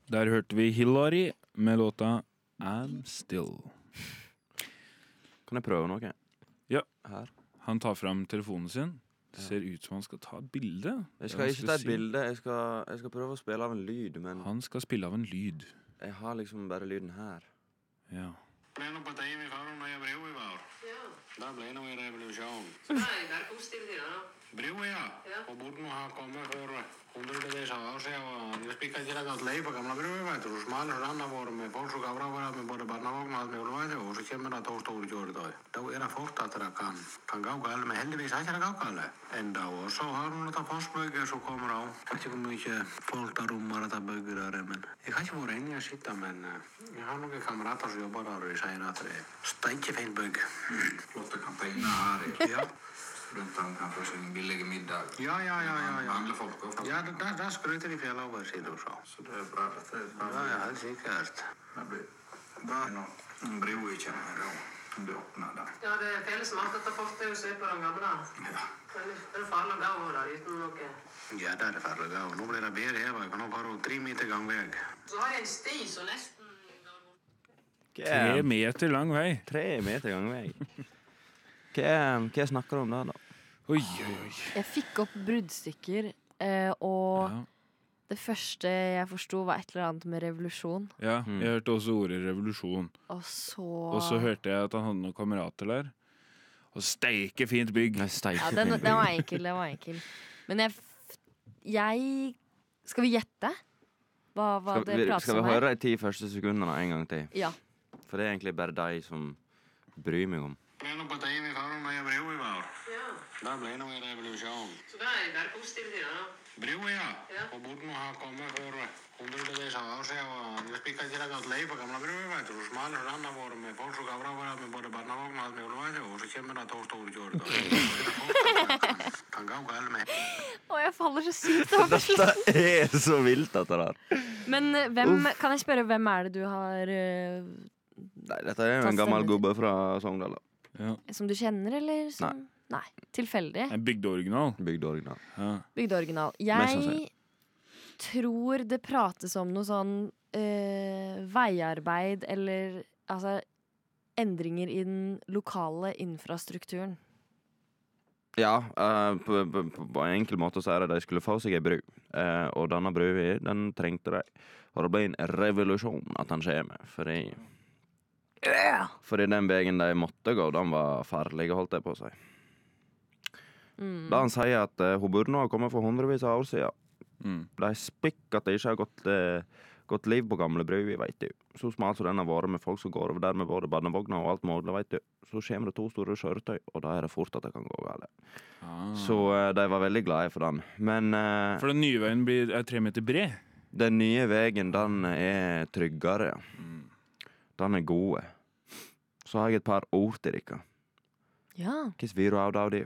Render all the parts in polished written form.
Der hørte vi Hillary med låta I'm Still. Kan jeg prøve noe? Ja. Her. Han tar frem telefonen sin. Det ser ut som han skal ta et bilde. Jeg skal ikke ta et bilde. Jeg skal prøve å spille av en lyd, men Han skal spille av en lyd. jeg har liksom bare lyden her. Ja. Blev nog parti med förra när jag brev i var. Ja. Där blev nog en revolution. Nej, där positivt i det. Brev ja. Och borde nog ha kommit för hundratals år sedan. Och jag spikade till att leva gamla brev i var. Och smal och ranna var med folk som gav var med både barnavagn och allt med olika. Och så kommer det två stora jord då. Då är det fort att det kan gå galt. Men heldigvis har det gått galt. Ända och så har hon något postbygge som kommer av. Kanske hur mycket folk där rummar att bygga där. Men jag kan inte vara inne och sitta. Men jag har några kamrater som jobbar där och säger att det är stänkefint bygg. Flotta campaigner här Ja. runt om kan få sin billiga middag. Ja. Andra folk också. Ja, där skryter de fjäll över sig då så. Så det är bra att det är bra. Ja, jag helt säkert. Det blir bra någon bro i känner då. Du öppnar där. Ja, det är fel smart att ta posthuset på de gamla. Ja. Det är farligt att gå där utan något. Ja, där är färre gav. Nu blir det bedre her. Jeg kan nå bare 3 meter gangväg. Så har jag en sti så nästan... 3 meter lang vei. 3 meter gangvei. Hva snakker du om der, da? Oi. Jeg fikk opp bruddstykker, og Ja. det første jeg forsto var et eller annet med revolusjon. Ja, jeg hørte også ordet revolusjon. Og så... Og så hørte jeg at han hadde noen kamerater der. Og steike fint bygg. Ja, den var enkel. Men jeg... Skal vi gjette? Hva det prates Skal vi om her? høre de 10 første sekundene en gang til? Ja. For det er egentlig bare de som bryr meg om. Blev nog parti med förra när jag brev i var. Ja. Där blev nog en revolution. Så det är positivt i det. Brev ja. Och borde nog ha kommit för hundratals år sedan. Och jag spikade till att leva gamla brev i var. Och smal och ranna var med folk som gav var med både barnavagn och allt med olika. Och så kommer det två stora jord då. Kan gå galt med. Å, jeg faller så sykt over på slutten. Dette er så vilt, dette der. Men kan jeg spørre, hvem er det du har Nei, dette er jo en gammel gubbe fra Sogndal. Da. Ja. som du kjenner, eller som... Nei. Tilfeldig. En bygdeoriginal. Bygd original. Ja. Bygdeoriginal. Mest Jeg sannsynlig. tror det prates om noe sånn veiarbeid eller altså endringer i den lokale infrastrukturen. Ja, på en enkel måte så er det de skulle få seg ei bru. Og denne brua, den trengte de. Og det ble en revolusjon at den kommer. Fordi den veien de måtte gå, den var farlig, holdt jeg på å si. Da han sier at hun burde nå ha kommet for hundrevis av år siden. De spikk at det ikke har gått liv på gamle bru, vet du. Så smalt som den har vært med folk som går over der med både barnevogner og alt mulig, vet du. Så kommer det 2 store kjøretøy, og da er det fort at det kan gå galt. Så de var veldig glade for den. Men For den nye veien er 3 meter bred. den nye veien, den er tryggere. Den er gode. Så har jeg et par ord til dere. Ja. Hva svir du av det?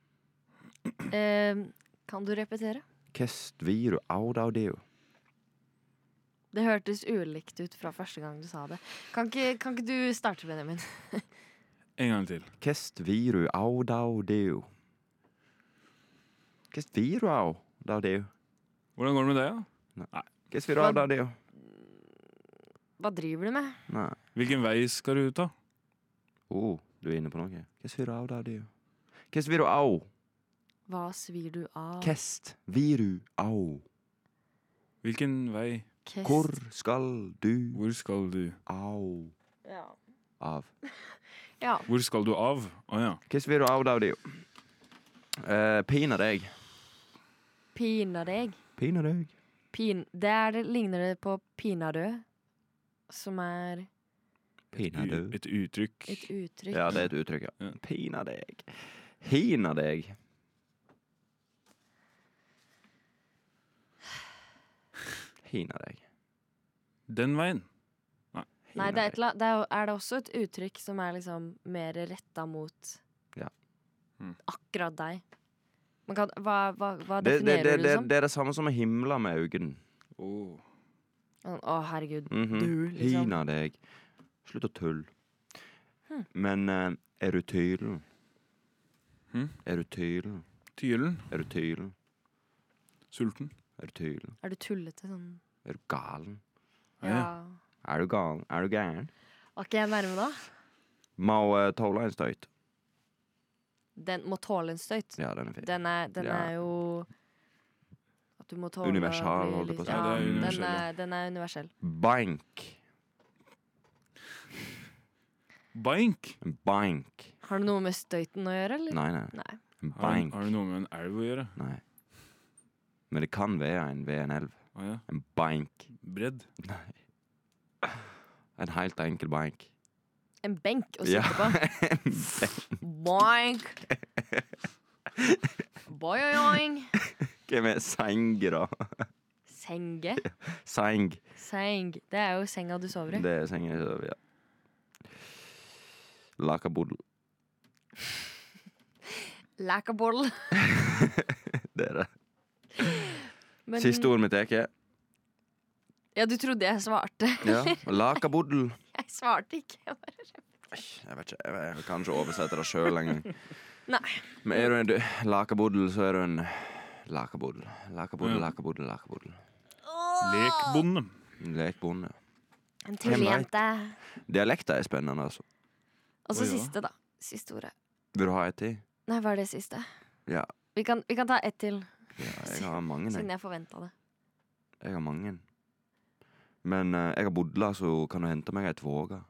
Kan du repetere? Hva svir du av det? Det hørtes ulikt ut fra første gang du sa det. Kan ikke du starte, Benjamin? En gang til. Hva svir du av det? Hva svir du av det? Hvordan går det med deg, da? Hva svir du av det? Hva driver du med? Nei. Hvilken vei skal du ta? Du er inne på noe. Hva svir du av det? Hva svir du av? Hva svir du av? Hva svir du av? Hvilken vei? Hvor skal du Hvor skal du? av? Ja. Av. Ja. Hvor skal du av? Å ja. Hva svir du av det? Pina deg. Pina deg. Pina deg. Det ligner det på pinadø, som er Pina du. Et uttrykk. et uttrykk. Ja, det er et uttrykk, ja. Ja. Pina deg. Hina deg. Hina deg. Den veien. Nei, det er det også et uttrykk som er liksom mer retta mot Ja. akkurat deg. Man kan, hva Det, definerer du som? det er det samme som å himle med øynene. Å, herregud. Mhm. Du, liksom. Hina deg. Slutt å tulle. Men er du tydelig? Er du tydelig? Tylen. Er du tydelig? Sulten. Er du tydelig? Er du tullete sånn? Er du galen? Ja. Er du gal? Er du gæren? Var ikke jeg nærme da? Må tåle en støyt. Den må tåle en støyt. Ja, den er fin. Den Ja. er jo at du må tåle Universal, å bli holdt jeg på å si. litt- Ja, det er universell, ja. den er universell. Bank. Bank. En bank. Har det noe med støyten å gjøre, eller? Nei. Nei. En Har, bank. har det noe med en elv å gjøre? Nei. Men det kan være en ved en elv. Å ja. En bank. Bredd. Nei. En helt enkel bank. En benk å Ja. sitte på. En benk. Boink. Boing. Hvem er senge, da? Senge. Seng. Seng. Det er jo senga du sover i. Det er sengen jeg sover i, ja. Lakaboddel. Lakaboddel. Det er det. Men- Siste ord mitt er ikke. Ja, du trodde jeg svarte. Ja. Lakaboddel. Jeg svarte ikke. Jeg bare... Jeg vet ikke, jeg kan ikke oversette det sjøl engang. Nei. Men er du en lakaboddel, så er du en lakaboddel. Lakaboddel, Ja. lakaboddel, lakaboddel. Lekbonde. Lekbonde. En Hvem vet? tullejente. Dialekter er spennende, altså. Og så Oi, ja. siste, da. Siste ordet. Vil du ha et til? Nei, hva er det siste? Ja. Vi kan ta ett til, Ja, jeg har mange, siden jeg. jeg forventa det. Jeg har mange. Men jeg har bodla, så kan du hente meg ei tvåge.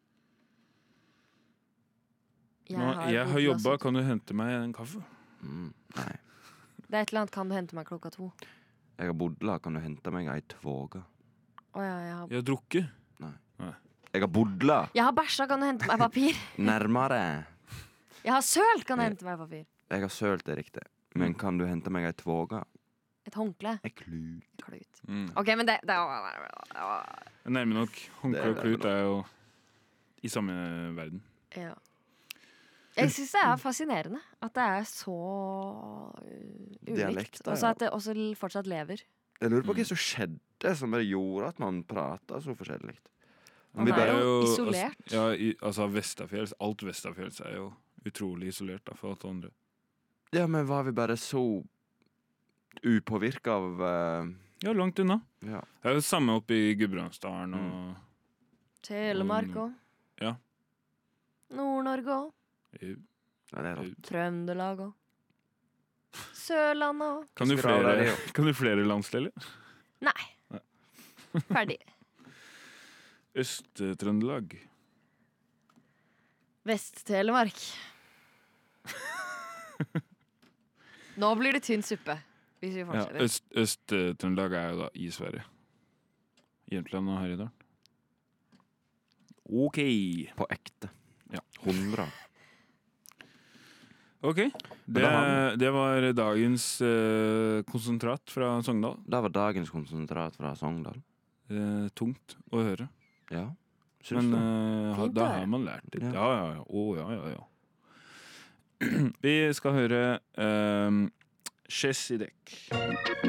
Jeg har bodd jobba, også- kan du hente meg en kaffe? Nei. Det er et eller annet kan du hente meg 2:00. Jeg har bodla, kan du hente meg ei tvåge? Å ja, Jeg har drukket. Jeg har bodla! jeg har bæsja, kan du hente meg papir? Nærmere. Jeg har sølt, kan du Ja. hente meg papir? Jeg har sølt, det er riktig. Men kan du hente meg ei tvåge? Et håndkle? Ei klut. Klut. Mm. OK, men det var Nærme nok. Håndkle og Det er klut er jo i samme verden. Ja. Jeg syns det er fascinerende at det er så ulikt. Dialekter, Og så at det også fortsatt lever. Jeg lurer på hva som skjedde som bare gjorde at man prata så forskjellig. Om vi Man er bare, jo isolert. Altså Vestafjells. Alt Vestafjells er jo utrolig isolert da, for alt det andre. ja, men var vi bare så upåvirka av Ja, langt unna. ja. Det er jo det samme oppe i Gudbrandsdalen og Telemark og Ja. Nord-Norge og i- Ja, det er rått. Trøndelag og Sørlandet og Kan du Skal vi ha flere, det, kan du flere landsdeler? Nei. Ferdig. Øst-Trøndelag. Vest-Telemark. Nå blir det tynn suppe, hvis vi Ja, fortsetter. Øst-Trøndelag er jo da i Sverige. Jämtland og Herjedalen. OK. På ekte. Ja. 100. Ok, det var dagens konsentrat fra Sogndal. Det var dagens konsentrat fra Sogndal. Tungt å høre. Ja. Syns Men du? Fint å da høre. har man lært litt. Ja. Ja. Å, ja. Vi skal høre Chesidek.